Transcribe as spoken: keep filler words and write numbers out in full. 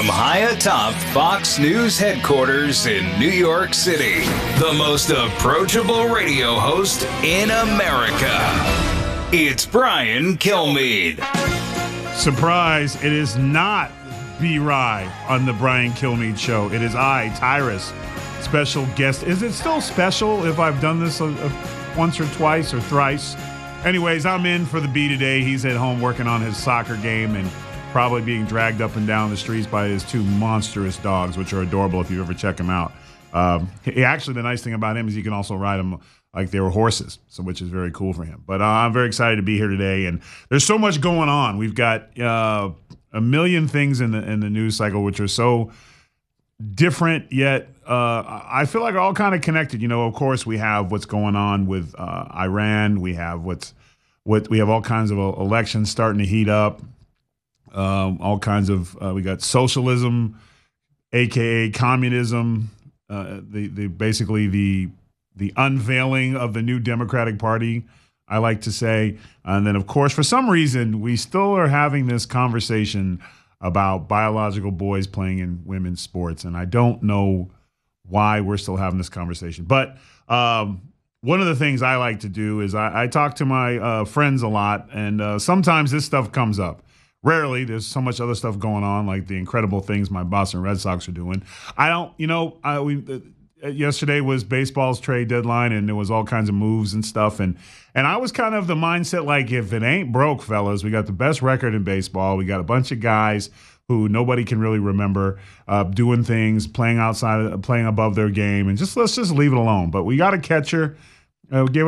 From high atop Fox News headquarters in New York City, the most approachable radio host in America. It's Brian Kilmeade. Surprise, it is not B-Rye on the Brian Kilmeade Show. It is I, Tyrus, special guest. Is it still special if I've done this a, a, once or twice or thrice? Anyways, I'm in for the B today. He's at home working on his soccer game and probably being dragged up and down the streets by his two monstrous dogs, which are adorable if you ever check them out. Um, he, actually, the nice thing about him is you can also ride them like they were horses, so which is very cool for him. But uh, I'm very excited to be here today, and there's so much going on. We've got uh, a million things in the in the news cycle, which are so different, yet uh, I feel like are all kind of connected. You know, of course, we have what's going on with uh, Iran. We have what's what we have all kinds of elections starting to heat up. Um, all kinds of uh, we got socialism, aka communism. Uh, the the basically the the unveiling of the new Democratic Party, I like to say, and then of course for some reason we still are having this conversation about biological boys playing in women's sports, and I don't know why we're still having this conversation. But um, one of the things I like to do is I, I talk to my uh, friends a lot, and uh, sometimes this stuff comes up. Rarely. There's so much other stuff going on, like the incredible things my Boston Red Sox are doing. I don't, you know, I, we uh, yesterday was baseball's trade deadline, and there was all kinds of moves and stuff, and and I was kind of the mindset like, if it ain't broke, fellas, we got the best record in baseball. We got a bunch of guys who nobody can really remember uh, doing things, playing outside, playing above their game, and just let's just leave it alone. But we got a catcher. Uh, give